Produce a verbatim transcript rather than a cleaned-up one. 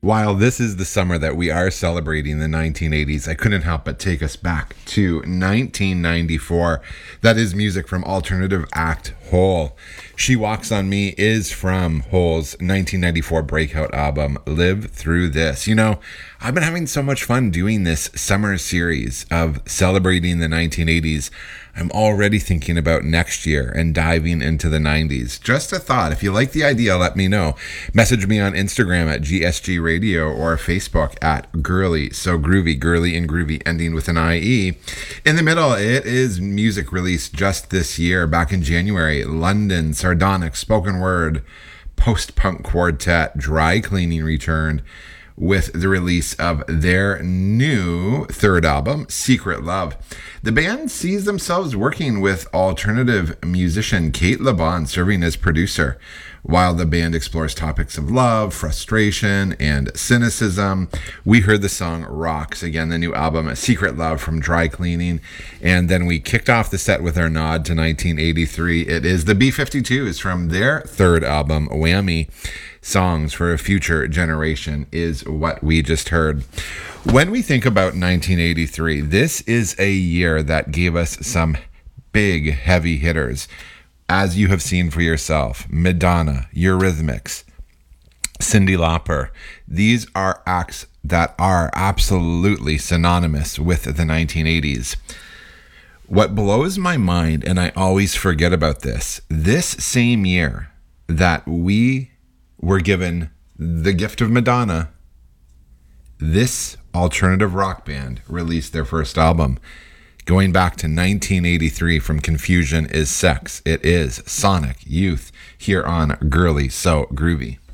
While this is the summer that we are celebrating the nineteen eighties, I couldn't help but take us back to nineteen ninety-four. That is music from alternative act Hole. She Walks on Me is from Hole's nineteen ninety-four breakout album, Live Through This. You know, I've been having so much fun doing this summer series of celebrating the nineteen eighties. I'm already thinking about next year and diving into the nineties. Just a thought. If you like the idea, let me know. Message me on Instagram at G S G Radio or Facebook at Girly So Groovy, Girly and Groovy ending with an I E. In the middle, it is music released just this year, back in January. London, Sardonic, Spoken Word, Post-Punk Quartet, Dry Cleaning returned with the release of their new third album, Secret Love. The band sees themselves working with alternative musician Kate LeBon serving as producer, while the band explores topics of love, frustration, and cynicism. We heard the song Rocks, again, the new album, Secret Love from Dry Cleaning, and then we kicked off the set with our nod to nineteen eighty-three. It is the B fifty-twos from their third album, Whammy. Songs for a Future Generation is what we just heard. When we think about nineteen eighty-three, this is a year that gave us some big heavy hitters, as you have seen for yourself. Madonna, Eurythmics, Cyndi Lauper. These are acts that are absolutely synonymous with the nineteen eighties. What blows my mind, and I always forget about this, this same year that we were given the gift of Madonna, this alternative rock band released their first album. Going back to nineteen eighty-three, from Confusion is Sex. It is Sonic Youth here on Girly So Groovy.